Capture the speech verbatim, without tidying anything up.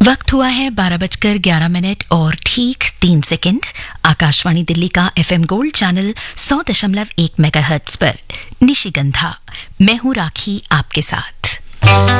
वक्त हुआ है बारह बजकर ग्यारह मिनट और ठीक तीन सेकंड। आकाशवाणी दिल्ली का एफएम गोल्ड चैनल सौ दशमलव एक मेगाहर्ट्ज पर निशिगंधा। मैं हूं राखी आपके साथ।